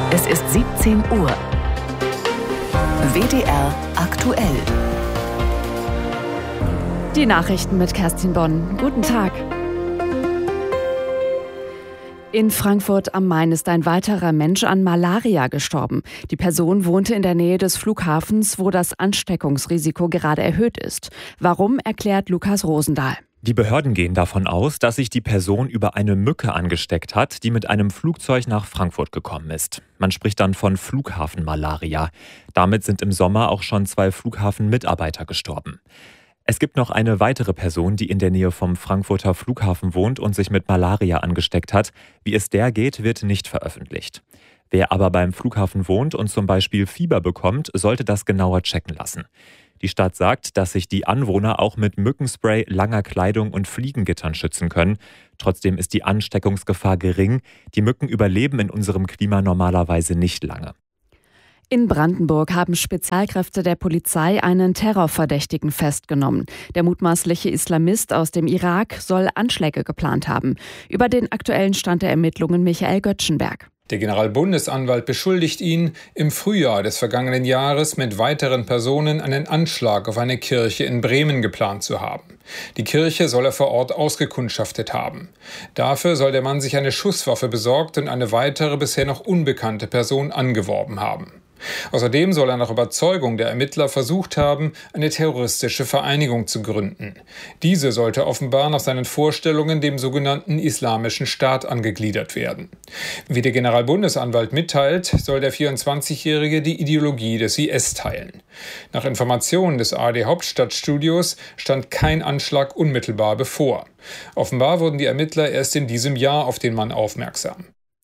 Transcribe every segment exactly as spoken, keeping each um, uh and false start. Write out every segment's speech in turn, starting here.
Es ist siebzehn Uhr. W D R aktuell. Die Nachrichten mit Kerstin Bonn. Guten Tag. In Frankfurt am Main ist ein weiterer Mensch an Malaria gestorben. Die Person wohnte in der Nähe des Flughafens, wo das Ansteckungsrisiko gerade erhöht ist. Warum, erklärt Lukas Rosendahl. Die Behörden gehen davon aus, dass sich die Person über eine Mücke angesteckt hat, die mit einem Flugzeug nach Frankfurt gekommen ist. Man spricht dann von Flughafenmalaria. Damit sind im Sommer auch schon zwei Flughafenmitarbeiter gestorben. Es gibt noch eine weitere Person, die in der Nähe vom Frankfurter Flughafen wohnt und sich mit Malaria angesteckt hat. Wie es der geht, wird nicht veröffentlicht. Wer aber beim Flughafen wohnt und zum Beispiel Fieber bekommt, sollte das genauer checken lassen. Die Stadt sagt, dass sich die Anwohner auch mit Mückenspray, langer Kleidung und Fliegengittern schützen können. Trotzdem ist die Ansteckungsgefahr gering. Die Mücken überleben in unserem Klima normalerweise nicht lange. In Brandenburg haben Spezialkräfte der Polizei einen Terrorverdächtigen festgenommen. Der mutmaßliche Islamist aus dem Irak soll Anschläge geplant haben. Über den aktuellen Stand der Ermittlungen Michael Göttschenberg. Der Generalbundesanwalt beschuldigt ihn, im Frühjahr des vergangenen Jahres mit weiteren Personen einen Anschlag auf eine Kirche in Bremen geplant zu haben. Die Kirche soll er vor Ort ausgekundschaftet haben. Dafür soll der Mann sich eine Schusswaffe besorgt und eine weitere bisher noch unbekannte Person angeworben haben. Außerdem soll er nach Überzeugung der Ermittler versucht haben, eine terroristische Vereinigung zu gründen. Diese sollte offenbar nach seinen Vorstellungen dem sogenannten Islamischen Staat angegliedert werden. Wie der Generalbundesanwalt mitteilt, soll der vierundzwanzigjährige die Ideologie des I S teilen. Nach Informationen des A R D Hauptstadtstudios stand kein Anschlag unmittelbar bevor. Offenbar wurden die Ermittler erst in diesem Jahr auf den Mann aufmerksam.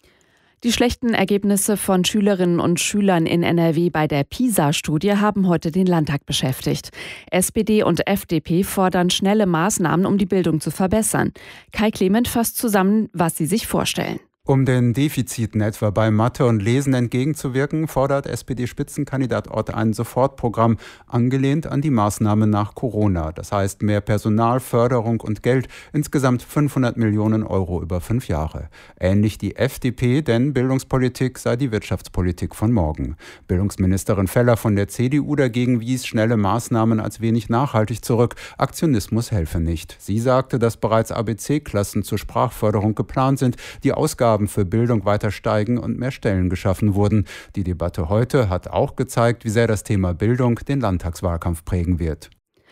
Die schlechten Ergebnisse von Schülerinnen und Schülern in N R W bei der PISA-Studie haben heute den Landtag beschäftigt. S P D und F D P fordern schnelle Maßnahmen, um die Bildung zu verbessern. Kai Clement fasst zusammen, was sie sich vorstellen. Um den Defiziten etwa bei Mathe und Lesen entgegenzuwirken, fordert S P D-Spitzenkandidat Ott ein Sofortprogramm, angelehnt an die Maßnahmen nach Corona. Das heißt mehr Personal, Förderung und Geld, insgesamt fünfhundert Millionen Euro über fünf Jahre. Ähnlich die F D P, denn Bildungspolitik sei die Wirtschaftspolitik von morgen. Bildungsministerin Feller von der C D U dagegen wies schnelle Maßnahmen als wenig nachhaltig zurück. Aktionismus helfe nicht. Sie sagte, dass bereits A B C-Klassen zur Sprachförderung geplant sind, die Ausgaben für Bildung weiter steigen und mehr Stellen geschaffen wurden. Die Debatte heute hat auch gezeigt, wie sehr das Thema Bildung den Landtagswahlkampf prägen wird.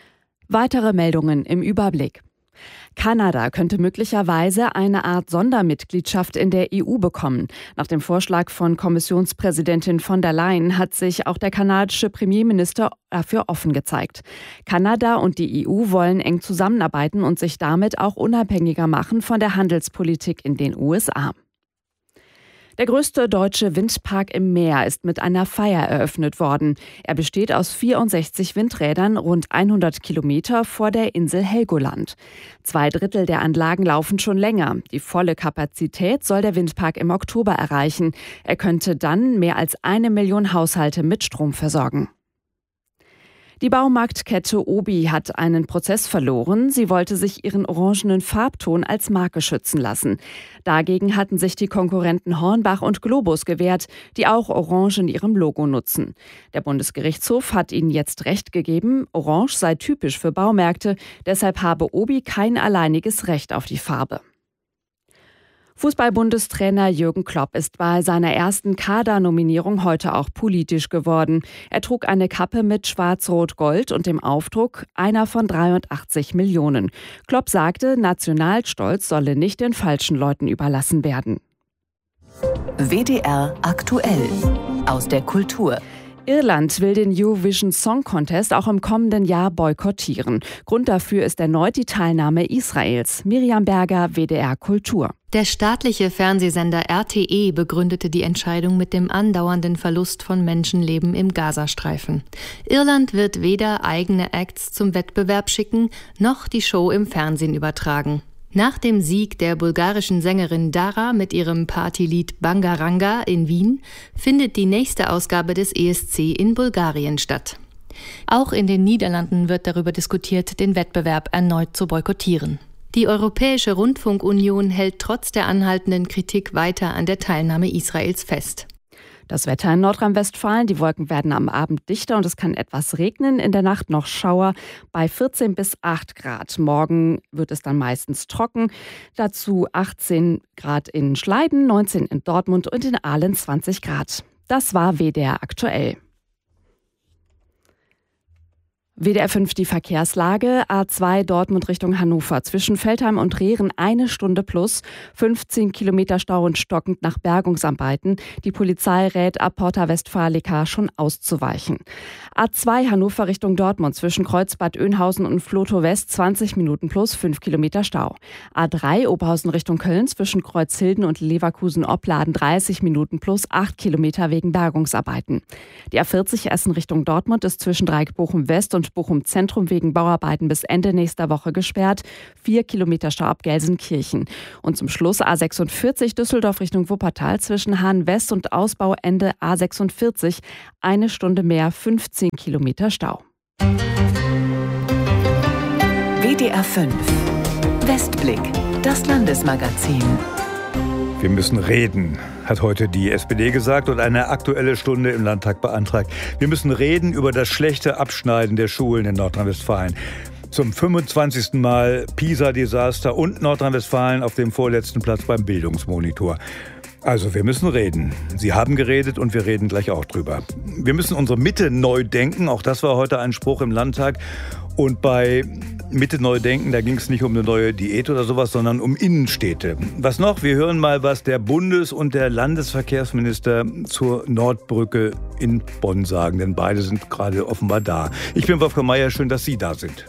Weitere Meldungen im Überblick. Kanada könnte möglicherweise eine Art Sondermitgliedschaft in der E U bekommen. Nach dem Vorschlag von Kommissionspräsidentin von der Leyen hat sich auch der kanadische Premierminister dafür offen gezeigt. Kanada und die E U wollen eng zusammenarbeiten und sich damit auch unabhängiger machen von der Handelspolitik in den U S A. Der größte deutsche Windpark im Meer ist mit einer Feier eröffnet worden. Er besteht aus vierundsechzig Windrädern rund hundert Kilometer vor der Insel Helgoland. Zwei Drittel der Anlagen laufen schon länger. Die volle Kapazität soll der Windpark im Oktober erreichen. Er könnte dann mehr als eine Million Haushalte mit Strom versorgen. Die Baumarktkette Obi hat einen Prozess verloren. Sie wollte sich ihren orangenen Farbton als Marke schützen lassen. Dagegen hatten sich die Konkurrenten Hornbach und Globus gewehrt, die auch Orange in ihrem Logo nutzen. Der Bundesgerichtshof hat ihnen jetzt Recht gegeben, Orange sei typisch für Baumärkte, deshalb habe Obi kein alleiniges Recht auf die Farbe. Fußball-Bundestrainer Jürgen Klopp ist bei seiner ersten Kadernominierung heute auch politisch geworden. Er trug eine Kappe mit Schwarz-Rot-Gold und dem Aufdruck einer von dreiundachtzig Millionen. Klopp sagte, Nationalstolz solle nicht den falschen Leuten überlassen werden. W D R aktuell aus der Kultur. Irland will den Eurovision Song Contest auch im kommenden Jahr boykottieren. Grund dafür ist erneut die Teilnahme Israels. Miriam Berger, W D R Kultur. Der staatliche Fernsehsender R T E begründete die Entscheidung mit dem andauernden Verlust von Menschenleben im Gazastreifen. Irland wird weder eigene Acts zum Wettbewerb schicken, noch die Show im Fernsehen übertragen. Nach dem Sieg der bulgarischen Sängerin Dara mit ihrem Partylied Bangaranga in Wien findet die nächste Ausgabe des E S C in Bulgarien statt. Auch in den Niederlanden wird darüber diskutiert, den Wettbewerb erneut zu boykottieren. Die Europäische Rundfunkunion hält trotz der anhaltenden Kritik weiter an der Teilnahme Israels fest. Das Wetter in Nordrhein-Westfalen. Die Wolken werden am Abend dichter und es kann etwas regnen. In der Nacht noch Schauer bei vierzehn bis acht Grad. Morgen wird es dann meistens trocken. Dazu achtzehn Grad in Schleiden, neunzehn in Dortmund und in Aalen zwanzig Grad. Das war W D R aktuell. W D R fünf die Verkehrslage. A zwei Dortmund Richtung Hannover. Zwischen Veltheim und Rehren eine Stunde plus. fünfzehn Kilometer Stau und stockend nach Bergungsarbeiten. Die Polizei rät ab Porta Westfalica schon auszuweichen. A zwei Hannover Richtung Dortmund. Zwischen Kreuzbad Oeynhausen und Vlotho West zwanzig Minuten plus. fünf Kilometer Stau. A drei Oberhausen Richtung Köln. Zwischen Kreuzhilden und Leverkusen-Opladen dreißig Minuten plus. acht Kilometer wegen Bergungsarbeiten. Die A vierzig Essen Richtung Dortmund ist zwischen Dreieck Bochum West und Bochum Zentrum wegen Bauarbeiten bis Ende nächster Woche gesperrt. Vier Kilometer Stau ab Gelsenkirchen. Und zum Schluss A sechsundvierzig Düsseldorf Richtung Wuppertal zwischen Hahn West und Ausbauende A sechsundvierzig. Eine Stunde mehr, fünfzehn Kilometer Stau. W D R fünf Westblick, das Landesmagazin. Wir müssen reden, hat heute die S P D gesagt und eine Aktuelle Stunde im Landtag beantragt. Wir müssen reden über das schlechte Abschneiden der Schulen in Nordrhein-Westfalen. Zum fünfundzwanzigsten Mal PISA-Desaster und Nordrhein-Westfalen auf dem vorletzten Platz beim Bildungsmonitor. Also wir müssen reden. Sie haben geredet und wir reden gleich auch drüber. Wir müssen unsere Mitte neu denken. Auch das war heute ein Spruch im Landtag. Und bei Mitte neu denken, da ging es nicht um eine neue Diät oder sowas, sondern um Innenstädte. Was noch? Wir hören mal, was der Bundes- und der Landesverkehrsminister zur Nordbrücke in Bonn sagen. Denn beide sind gerade offenbar da. Ich bin Wolfgang Meier, schön, dass Sie da sind.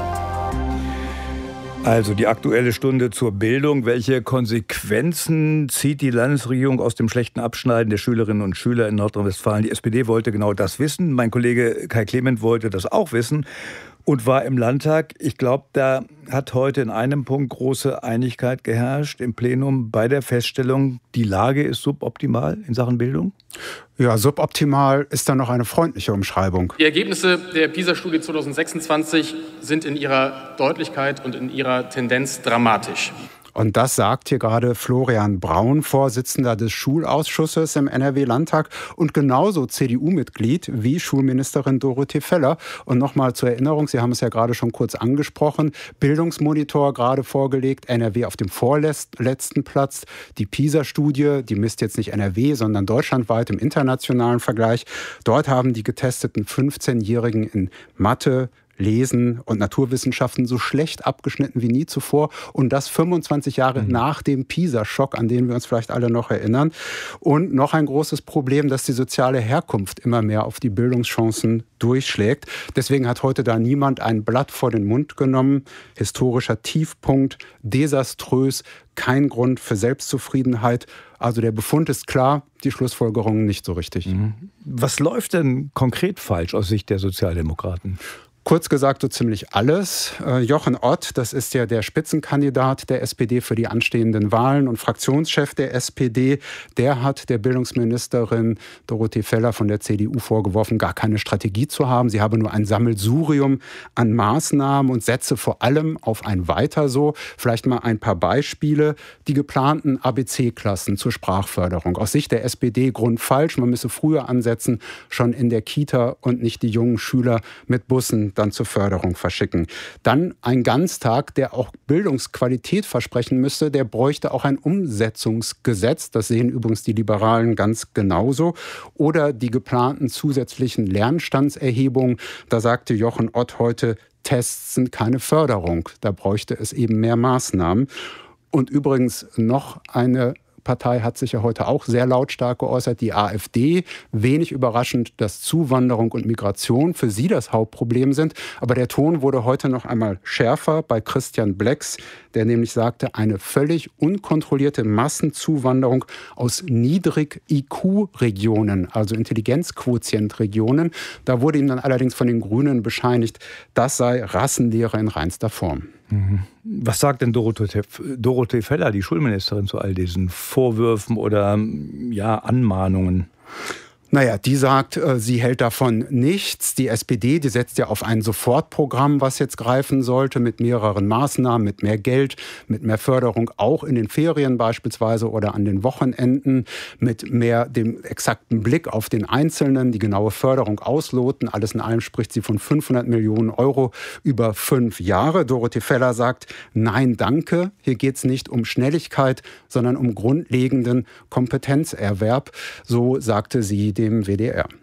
Also die Aktuelle Stunde zur Bildung. Welche Konsequenzen zieht die Landesregierung aus dem schlechten Abschneiden der Schülerinnen und Schüler in Nordrhein-Westfalen? Die S P D wollte genau das wissen. Mein Kollege Kai Clement wollte das auch wissen und war im Landtag. Ich glaube, da hat heute in einem Punkt große Einigkeit geherrscht im Plenum bei der Feststellung, die Lage ist suboptimal in Sachen Bildung. Ja, suboptimal ist dann noch eine freundliche Umschreibung. Die Ergebnisse der PISA-Studie zweitausendsechsundzwanzig sind in ihrer Deutlichkeit und in ihrer Tendenz dramatisch. Und das sagt hier gerade Florian Braun, Vorsitzender des Schulausschusses im N R W-Landtag und genauso C D U-Mitglied wie Schulministerin Dorothee Feller. Und nochmal zur Erinnerung, Sie haben es ja gerade schon kurz angesprochen, Bildungsmonitor gerade vorgelegt, N R W auf dem vorletzten Platz. Die PISA-Studie, die misst jetzt nicht N R W, sondern deutschlandweit im internationalen Vergleich. Dort haben die getesteten fünfzehnjährigen in Mathe, Lesen und Naturwissenschaften so schlecht abgeschnitten wie nie zuvor und das fünfundzwanzig Jahre mhm. nach dem PISA-Schock, an den wir uns vielleicht alle noch erinnern. Und noch ein großes Problem, dass die soziale Herkunft immer mehr auf die Bildungschancen durchschlägt. Deswegen hat heute da niemand ein Blatt vor den Mund genommen. Historischer Tiefpunkt, desaströs, kein Grund für Selbstzufriedenheit. Also der Befund ist klar, die Schlussfolgerungen nicht so richtig. Mhm. Was läuft denn konkret falsch aus Sicht der Sozialdemokraten? Kurz gesagt, so ziemlich alles. Jochen Ott, das ist ja der Spitzenkandidat der S P D für die anstehenden Wahlen und Fraktionschef der S P D, der hat der Bildungsministerin Dorothee Feller von der C D U vorgeworfen, gar keine Strategie zu haben. Sie habe nur ein Sammelsurium an Maßnahmen und setze vor allem auf ein Weiter so. Vielleicht mal ein paar Beispiele. Die geplanten A B C-Klassen zur Sprachförderung. Aus Sicht der S P D grundfalsch. Man müsse früher ansetzen, schon in der Kita und nicht die jungen Schüler mit Bussen dann zur Förderung verschicken. Dann ein Ganztag, der auch Bildungsqualität versprechen müsste, der bräuchte auch ein Umsetzungsgesetz. Das sehen übrigens die Liberalen ganz genauso. Oder die geplanten zusätzlichen Lernstandserhebungen. Da sagte Jochen Ott heute, Tests sind keine Förderung. Da bräuchte es eben mehr Maßnahmen. Und übrigens noch eine Partei hat sich ja heute auch sehr lautstark geäußert, die AfD. Wenig überraschend, dass Zuwanderung und Migration für sie das Hauptproblem sind. Aber der Ton wurde heute noch einmal schärfer bei Christian Blex, der nämlich sagte, eine völlig unkontrollierte Massenzuwanderung aus Niedrig-I Q-Regionen, also Intelligenzquotient-Regionen. Da wurde ihm dann allerdings von den Grünen bescheinigt, das sei Rassenlehre in reinster Form. Was sagt denn Dorothee, Dorothee Feller, die Schulministerin, zu all diesen Vorwürfen oder ja, Anmahnungen? Naja, die sagt, sie hält davon nichts. Die S P D, die setzt ja auf ein Sofortprogramm, was jetzt greifen sollte, mit mehreren Maßnahmen, mit mehr Geld, mit mehr Förderung, auch in den Ferien beispielsweise oder an den Wochenenden, mit mehr dem exakten Blick auf den Einzelnen, die genaue Förderung ausloten. Alles in allem spricht sie von fünfhundert Millionen Euro über fünf Jahre. Dorothee Feller sagt, nein, danke. Hier geht es nicht um Schnelligkeit, sondern um grundlegenden Kompetenzerwerb. So sagte sie dem W D R.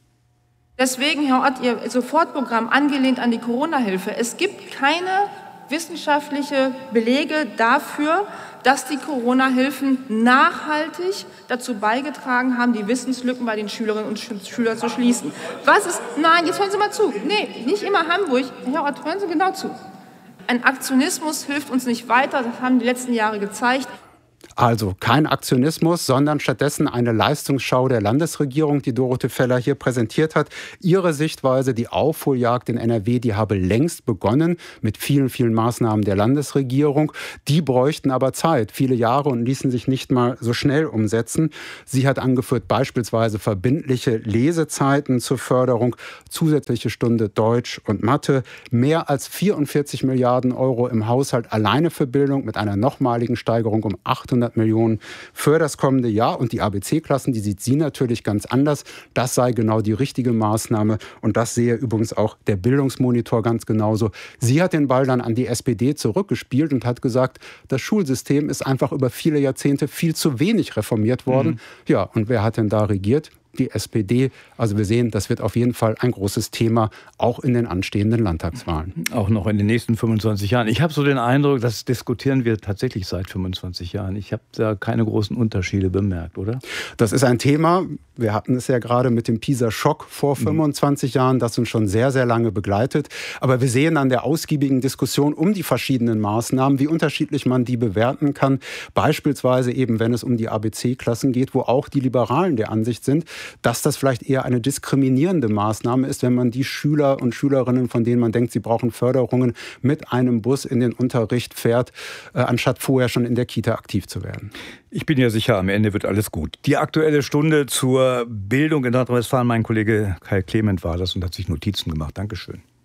Deswegen, Herr Ott, Ihr Sofortprogramm angelehnt an die Corona-Hilfe. Es gibt keine wissenschaftliche Belege dafür, dass die Corona-Hilfen nachhaltig dazu beigetragen haben, die Wissenslücken bei den Schülerinnen und Schülern zu schließen. Was ist? Nein, jetzt hören Sie mal zu. Nee, nicht immer Hamburg. Herr Ott, hören Sie genau zu. Ein Aktionismus hilft uns nicht weiter. Das haben die letzten Jahre gezeigt. Also kein Aktionismus, sondern stattdessen eine Leistungsschau der Landesregierung, die Dorothee Feller hier präsentiert hat. Ihre Sichtweise, die Aufholjagd in N R W, die habe längst begonnen mit vielen, vielen Maßnahmen der Landesregierung. Die bräuchten aber Zeit, viele Jahre, und ließen sich nicht mal so schnell umsetzen. Sie hat angeführt beispielsweise verbindliche Lesezeiten zur Förderung, zusätzliche Stunde Deutsch und Mathe, mehr als vierundvierzig Milliarden Euro im Haushalt alleine für Bildung mit einer nochmaligen Steigerung um achthundert Millionen für das kommende Jahr. Und die A B C-Klassen, die sieht sie natürlich ganz anders. Das sei genau die richtige Maßnahme. Und das sehe übrigens auch der Bildungsmonitor ganz genauso. Sie hat den Ball dann an die S P D zurückgespielt und hat gesagt, das Schulsystem ist einfach über viele Jahrzehnte viel zu wenig reformiert worden. Mhm. Ja, und wer hat denn da regiert? Die S P D. Also wir sehen, das wird auf jeden Fall ein großes Thema, auch in den anstehenden Landtagswahlen. Auch noch in den nächsten fünfundzwanzig Jahren. Ich habe so den Eindruck, das diskutieren wir tatsächlich seit fünfundzwanzig Jahren. Ich habe da keine großen Unterschiede bemerkt, oder? Das ist ein Thema, wir hatten es ja gerade mit dem PISA-Schock vor fünfundzwanzig mhm. Jahren, das uns schon sehr, sehr lange begleitet. Aber wir sehen an der ausgiebigen Diskussion um die verschiedenen Maßnahmen, wie unterschiedlich man die bewerten kann. Beispielsweise eben, wenn es um die A B C-Klassen geht, wo auch die Liberalen der Ansicht sind, dass das vielleicht eher eine diskriminierende Maßnahme ist, wenn man die Schüler und Schülerinnen, von denen man denkt, sie brauchen Förderungen, mit einem Bus in den Unterricht fährt, äh, anstatt vorher schon in der Kita aktiv zu werden. Ich bin ja sicher, am Ende wird alles gut. Die Aktuelle Stunde zur Bildung in Nordrhein-Westfalen, mein Kollege Kai Clement war das und hat sich Notizen gemacht. Dankeschön.